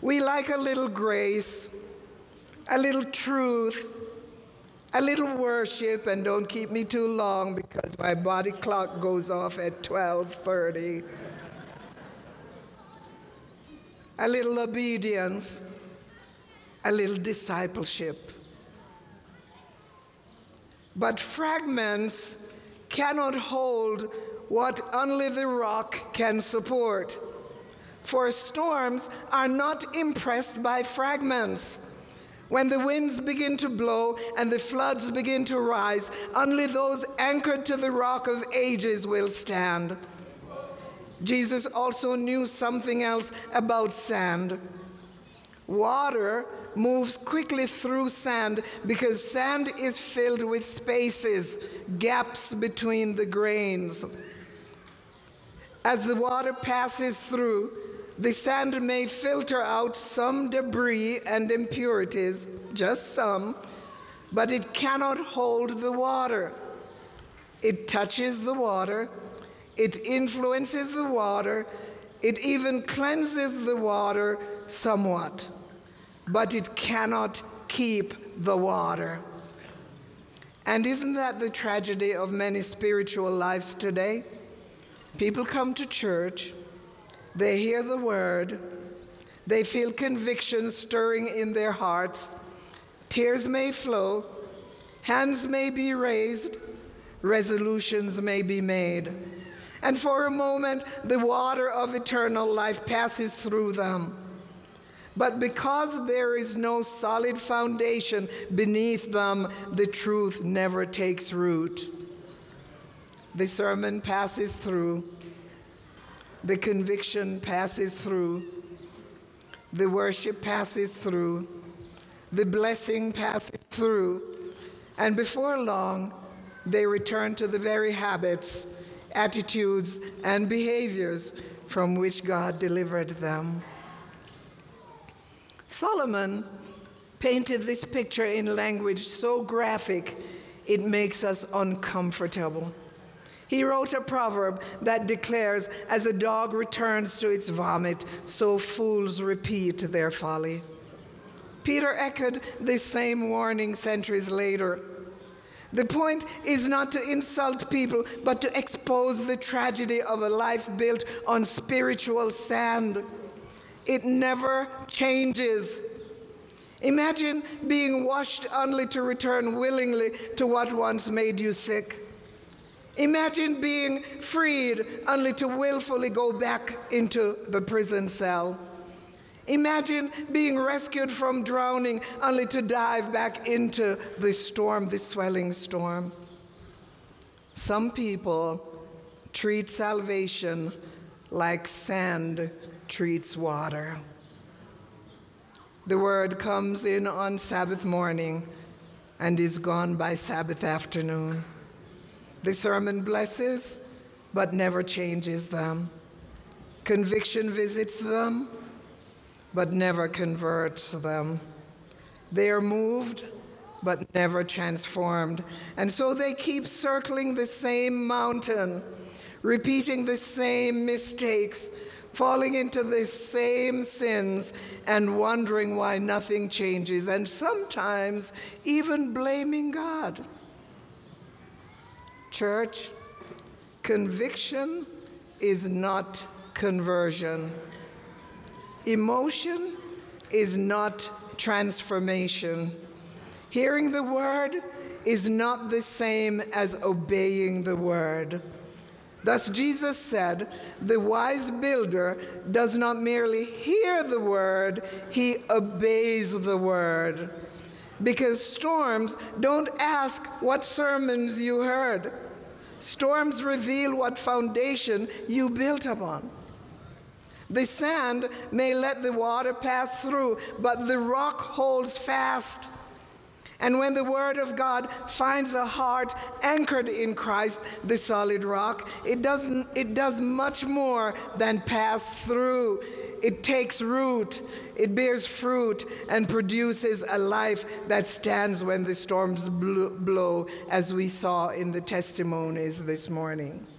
We like a little grace, a little truth, a little worship, and don't keep me too long because my body clock goes off at 12:30. A little obedience, a little discipleship. But fragments cannot hold what only the rock can support. For storms are not impressed by fragments. When the winds begin to blow and the floods begin to rise, only those anchored to the rock of ages will stand. Jesus also knew something else about sand. Water moves quickly through sand because sand is filled with spaces, gaps between the grains. As the water passes through, the sand may filter out some debris and impurities, just some, but it cannot hold the water. It touches the water, it influences the water, it even cleanses the water somewhat, but it cannot keep the water. And isn't that the tragedy of many spiritual lives today? People come to church, they hear the word, they feel conviction stirring in their hearts, tears may flow, hands may be raised, resolutions may be made. And for a moment, the water of eternal life passes through them. But because there is no solid foundation beneath them, the truth never takes root. The sermon passes through. The conviction passes through. The worship passes through. The blessing passes through. And before long, they return to the very habits, attitudes, and behaviors from which God delivered them. Solomon painted this picture in language so graphic, it makes us uncomfortable. He wrote a proverb that declares, as a dog returns to its vomit, so fools repeat their folly. Peter echoed this same warning centuries later. The point is not to insult people, but to expose the tragedy of a life built on spiritual sand. It never changes. Imagine being washed only to return willingly to what once made you sick. Imagine being freed only to willfully go back into the prison cell. Imagine being rescued from drowning only to dive back into the storm, the swelling storm. Some people treat salvation like sand treats water. The word comes in on Sabbath morning and is gone by Sabbath afternoon. The sermon blesses, but never changes them. Conviction visits them, but never converts them. They are moved, but never transformed. And so they keep circling the same mountain, repeating the same mistakes, falling into the same sins, and wondering why nothing changes, and sometimes even blaming God. Church, conviction is not conversion. Emotion is not transformation. Hearing the word is not the same as obeying the word. Thus Jesus said, the wise builder does not merely hear the word, he obeys the word. Because storms don't ask what sermons you heard. Storms reveal what foundation you built upon. The sand may let the water pass through, but the rock holds fast. And when the word of God finds a heart anchored in Christ, the solid rock, it does much more than pass through. It takes root, it bears fruit, and produces a life that stands when the storms blow, as we saw in the testimonies this morning.